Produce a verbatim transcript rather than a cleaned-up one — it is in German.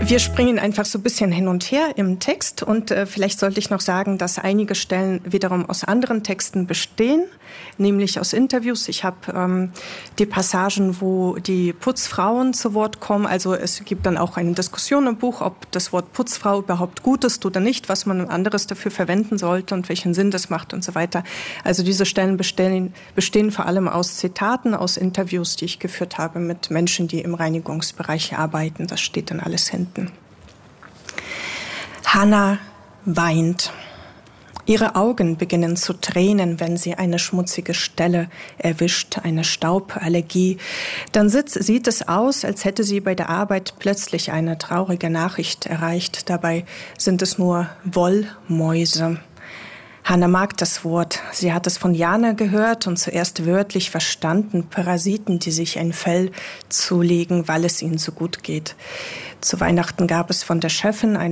Wir springen einfach so ein bisschen hin und her im Text und äh, vielleicht sollte ich noch sagen, dass einige Stellen wiederum aus anderen Texten bestehen, nämlich aus Interviews. Ich habe ähm, die Passagen, wo die Putzfrauen zu Wort kommen. Also es gibt dann auch eine Diskussion im Buch, ob das Wort Putzfrau überhaupt gut ist oder nicht, was man anderes dafür verwenden sollte und welchen Sinn das macht und so weiter. Also diese Stellen bestehen, bestehen vor allem aus Zitaten, aus Interviews, die ich geführt habe mit Menschen, die im Reinigungsbereich arbeiten. Das steht dann alles hinten. Hannah weint. Ihre Augen beginnen zu tränen, wenn sie eine schmutzige Stelle erwischt, eine Stauballergie. Dann sieht es aus, als hätte sie bei der Arbeit plötzlich eine traurige Nachricht erreicht. Dabei sind es nur Wollmäuse. Hannah mag das Wort. Sie hat es von Jana gehört und zuerst wörtlich verstanden. Parasiten, die sich ein Fell zulegen, weil es ihnen so gut geht. Zu Weihnachten gab es von der Chefin ein